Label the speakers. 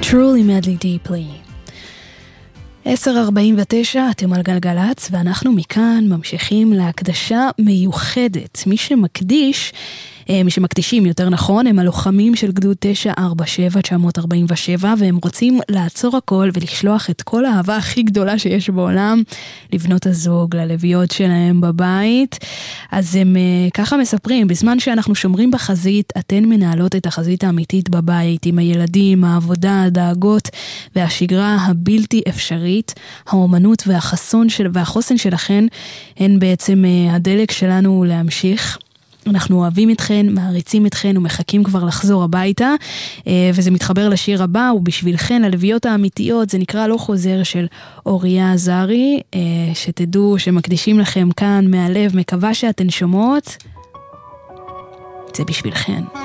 Speaker 1: Truly Madly Deeply. 10:49, אתם על גלגלץ, ואנחנו מכאן ממשיכים להקדשה מיוחדת. מי שמקדישים יותר נכון, הם הלוחמים של גדוד 947, והם רוצים לעצור הכל ולשלוח את כל האהבה הכי גדולה שיש בעולם לבנות הזוג, ללוויות שלהם בבית. אז הם ככה מספרים, בזמן שאנחנו שומרים בחזית, אתן מנהלות את החזית האמיתית בבית, עם הילדים, העבודה, הדאגות והשגרה הבלתי אפשרית. האומנות והחוסן שלכן הן בעצם הדלק שלנו להמשיך. אנחנו אוהבים אתכן, מעריצים אתכן ומחכים כבר לחזור הביתה, וזה מתחבר לשיר הבא, ובשבילכן הלוויות האמיתיות, זה נקרא לא חוזר של אוריה עזרי, שתדעו שמקדישים לכם כאן מהלב, מקווה שאתן שומעות, זה בשבילכן.